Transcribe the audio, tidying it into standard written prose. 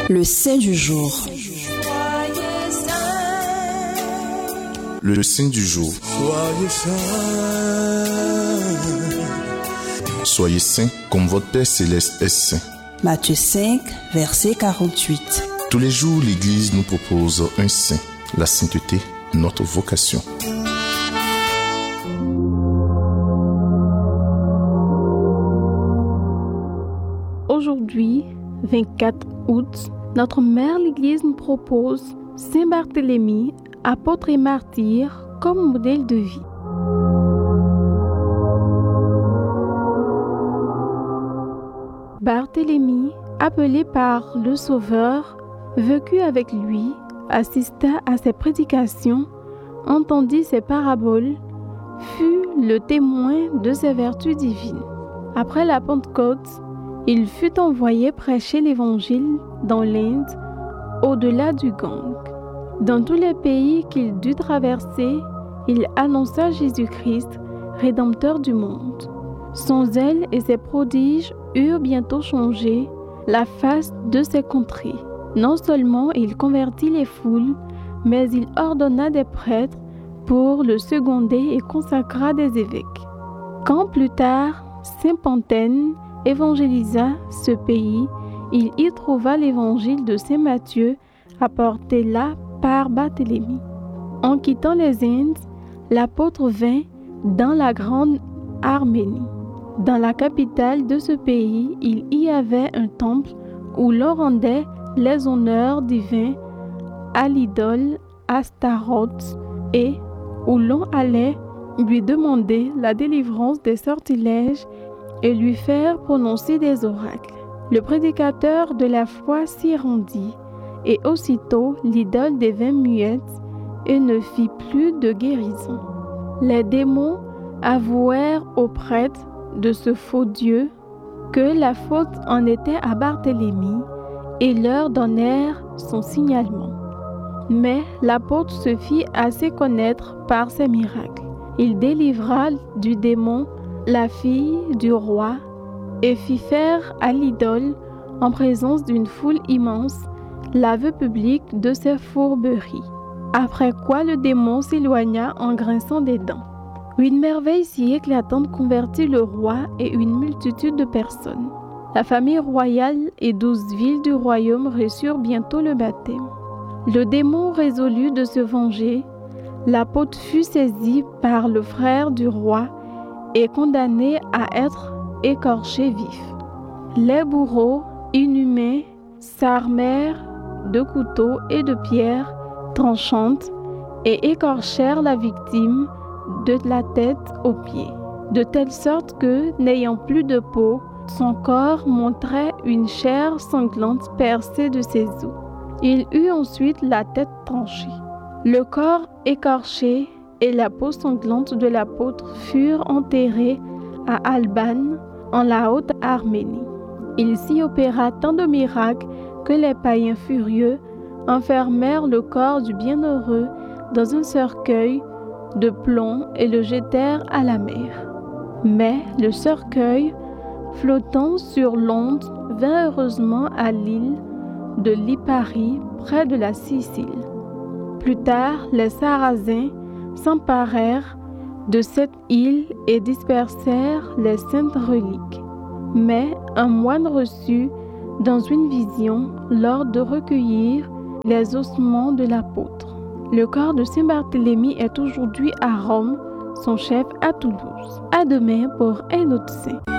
Le saint du jour. Le saint du jour. Soyez saints comme votre Père Céleste est saint. Matthieu 5, verset 48. Tous les jours, l'Église nous propose un saint. La sainteté, notre vocation. Aujourd'hui, 24 août, notre mère l'Église nous propose Saint Barthélemy, apôtre et martyr, comme modèle de vie. Barthélemy, appelé par le Sauveur, vécut avec lui, assista à ses prédications, entendit ses paraboles, fut le témoin de ses vertus divines. Après la Pentecôte, il fut envoyé prêcher l'Évangile dans l'Inde, au-delà du Gange. Dans tous les pays qu'il dut traverser, il annonça Jésus-Christ, Rédempteur du monde. Son zèle et ses prodiges eurent bientôt changé la face de ces contrées. Non seulement il convertit les foules, mais il ordonna des prêtres pour le seconder et consacra des évêques. Quand plus tard, Saint Pantène évangélisa ce pays, il y trouva l'évangile de Saint Matthieu apporté là par Barthélemy. En quittant les Indes, l'apôtre vint dans la grande Arménie. Dans la capitale de ce pays, il y avait un temple où l'on rendait les honneurs divins à l'idole Astaroth et où l'on allait lui demander la délivrance des sortilèges et lui faire prononcer des oracles. Le prédicateur de la foi s'y rendit, et aussitôt l'idole devint muette et ne fit plus de guérison. Les démons avouèrent aux prêtres de ce faux Dieu que la faute en était à Barthélemy et leur donnèrent son signalement. Mais l'apôtre se fit assez connaître par ses miracles. Il délivra du démon la fille du roi et fit faire à l'idole, en présence d'une foule immense, l'aveu public de ses fourberies. Après quoi le démon s'éloigna en grinçant des dents. Une merveille si éclatante convertit le roi et une multitude de personnes. La famille royale et 12 villes du royaume reçurent bientôt le baptême. Le démon résolut de se venger. L'apôtre fut saisi par le frère du roi et condamné à être écorché vif. Les bourreaux, inhumains, s'armèrent de couteaux et de pierres tranchantes et écorchèrent la victime de la tête aux pieds, de telle sorte que, n'ayant plus de peau, son corps montrait une chair sanglante percée de ses os. Il eut ensuite la tête tranchée. Le corps écorché et la peau sanglante de l'apôtre furent enterrés à Alban, en la Haute-Arménie. Il s'y opéra tant de miracles que les païens furieux enfermèrent le corps du bienheureux dans un cercueil de plomb et le jetèrent à la mer. Mais le cercueil, flottant sur l'onde, vint heureusement à l'île de Lipari, près de la Sicile. Plus tard, les Sarrasins s'emparèrent de cette île et dispersèrent les saintes reliques. Mais un moine reçut dans une vision l'ordre de recueillir les ossements de l'apôtre. Le corps de Saint Barthélemy est aujourd'hui à Rome, son chef à Toulouse. À demain pour un autre saint.